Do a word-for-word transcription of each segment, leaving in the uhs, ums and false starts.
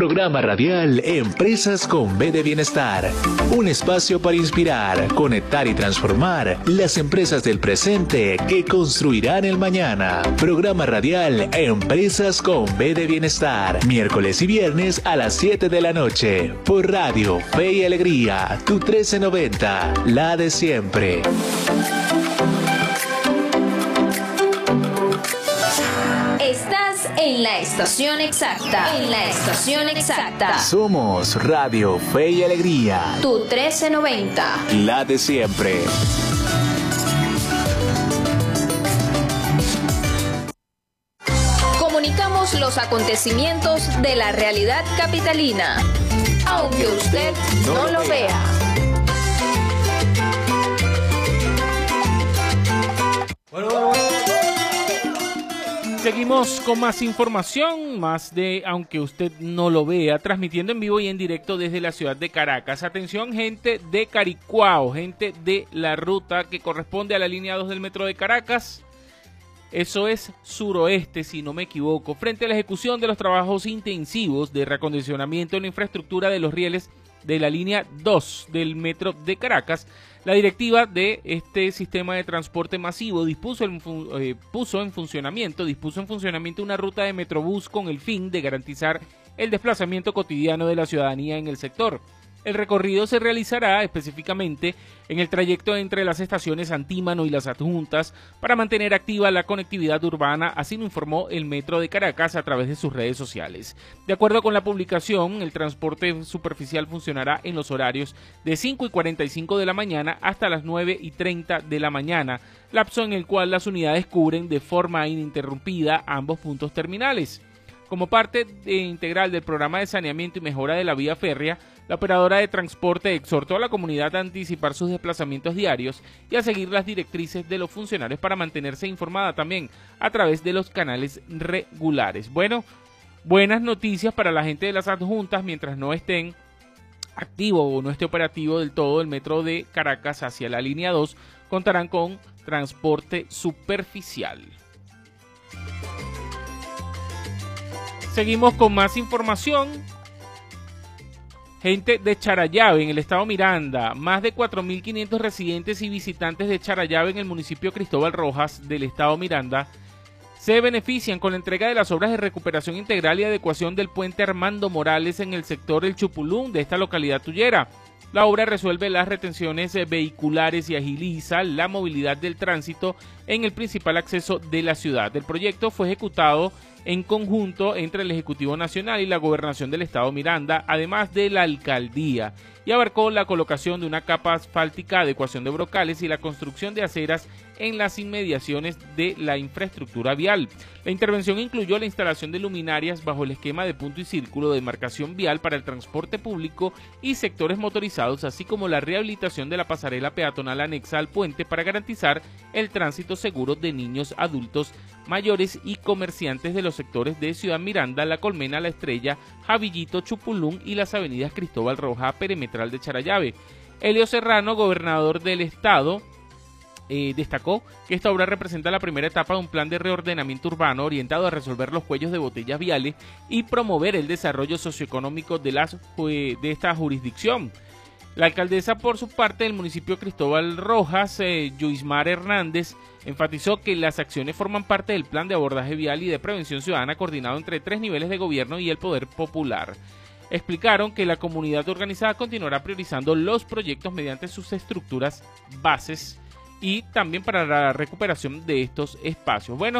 Programa radial Empresas con B de Bienestar. Un espacio para inspirar, conectar y transformar las empresas del presente que construirán el mañana. Programa radial Empresas con B de Bienestar. Miércoles y viernes a las siete de la noche. Por Radio Fe y Alegría, tu trece noventa, la de siempre. Estás en la estación exacta. En la estación exacta. Somos Radio Fe y Alegría. Tu trece noventa. La de siempre. Comunicamos los acontecimientos de la realidad capitalina, aunque usted no lo vea. Bueno, bueno, bueno. Seguimos con más información, más de aunque usted no lo vea, transmitiendo en vivo y en directo desde la ciudad de Caracas. Atención, gente de Caricuao, gente de la ruta que corresponde a la línea dos del metro de Caracas. Eso es suroeste, si no me equivoco. Frente a la ejecución de los trabajos intensivos de reacondicionamiento en la infraestructura de los rieles de la línea dos del metro de Caracas, la directiva de este sistema de transporte masivo dispuso en, eh, puso en funcionamiento, dispuso en funcionamiento una ruta de Metrobús con el fin de garantizar el desplazamiento cotidiano de la ciudadanía en el sector. El recorrido se realizará específicamente en el trayecto entre las estaciones Antímano y Las Adjuntas para mantener activa la conectividad urbana, así lo informó el Metro de Caracas a través de sus redes sociales. De acuerdo con la publicación, el transporte superficial funcionará en los horarios de cinco y cuarenta y cinco de la mañana hasta las nueve y treinta de la mañana, lapso en el cual las unidades cubren de forma ininterrumpida ambos puntos terminales. Como parte de, integral del programa de saneamiento y mejora de la vía férrea, la operadora de transporte exhortó a la comunidad a anticipar sus desplazamientos diarios y a seguir las directrices de los funcionarios para mantenerse informada también a través de los canales regulares. Bueno, buenas noticias para la gente de Las Adjuntas mientras no estén activo o no esté operativo del todo el metro de Caracas hacia la línea dos, contarán con transporte superficial. Seguimos con más información. Gente de Charallave, en el estado Miranda, más de cuatro mil quinientos residentes y visitantes de Charallave en el municipio Cristóbal Rojas del estado Miranda se benefician con la entrega de las obras de recuperación integral y adecuación del puente Armando Morales en el sector El Chupulún de esta localidad tuyera. La obra resuelve las retenciones vehiculares y agiliza la movilidad del tránsito en el principal acceso de la ciudad. El proyecto fue ejecutado en conjunto entre el Ejecutivo Nacional y la Gobernación del Estado Miranda, además de la Alcaldía, y abarcó la colocación de una capa asfáltica, adecuación de brocales y la construcción de aceras en las inmediaciones de la infraestructura vial. La intervención incluyó la instalación de luminarias bajo el esquema de punto y círculo de marcación vial para el transporte público y sectores motorizados, así como la rehabilitación de la pasarela peatonal anexa al puente para garantizar el tránsito seguro de niños, adultos, mayores y comerciantes de los sectores de Ciudad Miranda, La Colmena, La Estrella, Javillito, Chupulún y las avenidas Cristóbal Roja, perimetral de Charallave. Elio Serrano, gobernador del estado, eh, destacó que esta obra representa la primera etapa de un plan de reordenamiento urbano orientado a resolver los cuellos de botellas viales y promover el desarrollo socioeconómico de, las, de esta jurisdicción. La alcaldesa, por su parte, del municipio Cristóbal Rojas, eh, Yuismar Hernández, enfatizó que las acciones forman parte del plan de abordaje vial y de prevención ciudadana coordinado entre tres niveles de gobierno y el poder popular. Explicaron que la comunidad organizada continuará priorizando los proyectos mediante sus estructuras bases y también para la recuperación de estos espacios. Bueno,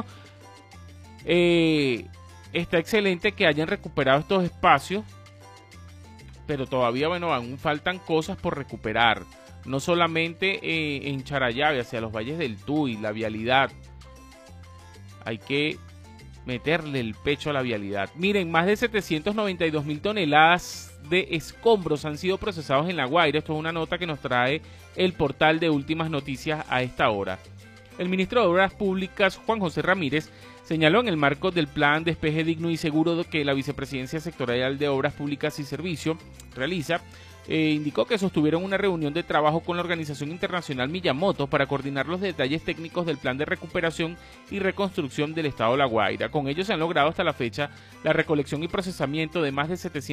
eh, está excelente que hayan recuperado estos espacios, pero todavía, bueno, aún faltan cosas por recuperar. No solamente eh, en Charallave, hacia los valles del Tuy, la vialidad. Hay que meterle el pecho a la vialidad. Miren, más de setecientos noventa y dos mil toneladas de escombros han sido procesados en La Guaira. Esto es una nota que nos trae el portal de Últimas Noticias a esta hora. El ministro de Obras Públicas, Juan José Ramírez, señaló en el marco del plan Despeje Digno y Seguro que la Vicepresidencia Sectorial de Obras Públicas y Servicio realiza, eh, indicó que sostuvieron una reunión de trabajo con la organización internacional Miyamoto para coordinar los detalles técnicos del plan de recuperación y reconstrucción del estado de La Guaira. Con ello se han logrado hasta la fecha la recolección y procesamiento de más de setecientos